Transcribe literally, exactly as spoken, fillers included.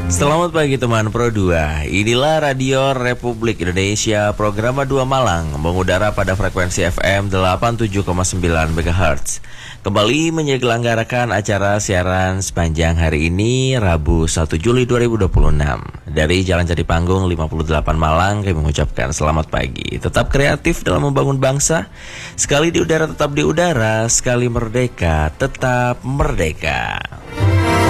Selamat pagi teman Pro dua. Inilah Radio Republik Indonesia, program dua Malang, mengudara pada frekuensi F M delapan puluh tujuh koma sembilan MHz. Kembali menyelenggarakan acara siaran sepanjang hari ini, Rabu satu Juli dua ribu dua puluh enam. Dari Jalan Jati Panggung lima puluh delapan Malang, kami mengucapkan selamat pagi. Tetap kreatif dalam membangun bangsa. Sekali di udara tetap di udara, sekali merdeka tetap merdeka.